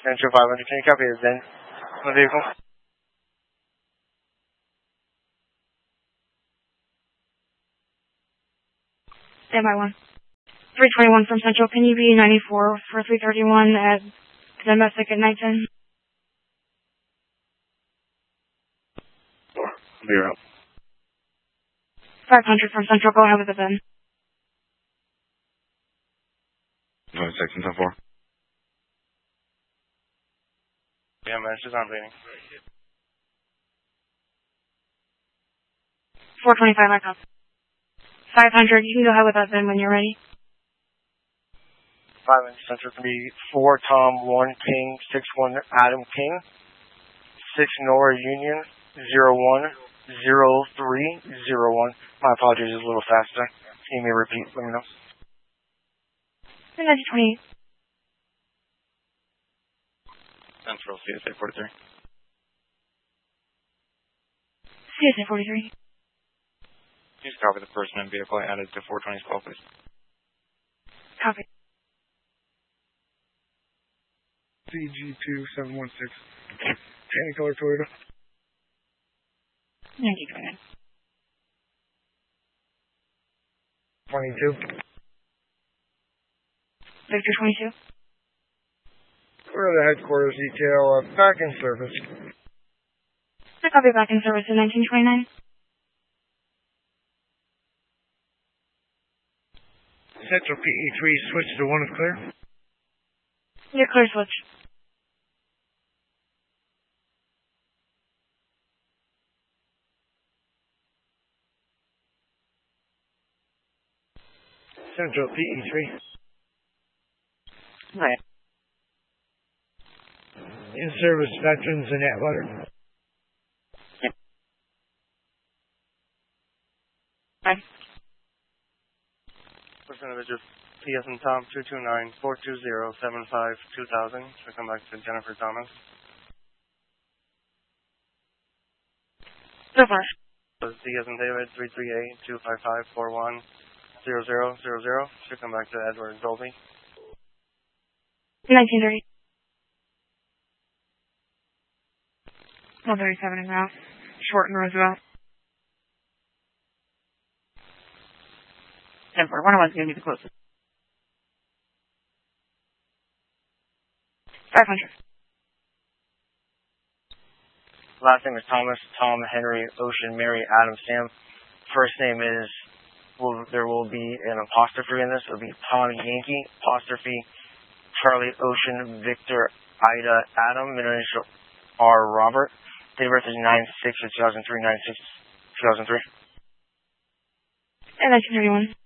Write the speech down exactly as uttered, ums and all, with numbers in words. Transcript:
Central five hundred, can you copy this then? On the vehicle? Stand by one. three twenty-one from Central, can you be ninety-four for three thirty-one at domestic at night ten? Zero. five hundred from Central, go ahead with the bin. No, section ten four. Yeah, man, it's just not bleeding. four twenty-five, I copy. five hundred, you can go ahead with that bin when you're ready. five hundred Central can be four Tom, one King, six one Adam King, six Nora Union, zero one zero three zero one. My apologies, it's a little faster. Can you repeat? Let me know. nineteen twenty-eight. Central, C S A forty-three. C S A forty-three. Please copy the person and vehicle added to four twenty's call, please. Copy. C G two seven one six. Tanny color Toyota. Yankee twenty-nine. twenty-two. Victor twenty-two. We're the headquarters detail, uh, back in service. I copy back in service in nineteen twenty-nine. Central P E three, switch to one is clear. You're clear, switch. Central P E three. Right. In service, veterans and Atwater. Yep. Bye. Representative P S and Tom two two nine four two zero seven five two thousand. Should come back to Jennifer Thomas. So far. D as in David three three eight two five five four one zero zero zero zero. Should come back to Edward Dolby. nineteen thirty. one thirty-seven and Ralph. Short and Roosevelt. ten four. One of us is going to be the closest. five hundred. Last name is Thomas, Tom, Henry, Ocean, Mary, Adam, Sam. First name is, will, there will be an apostrophe in this. It will be Tom Yankee, apostrophe, Charlie, Ocean, Victor, Ida, Adam, middle initial R, Robert. Date of birth is nine six two thousand three, nine six two thousand three. And nineteen thirty-one.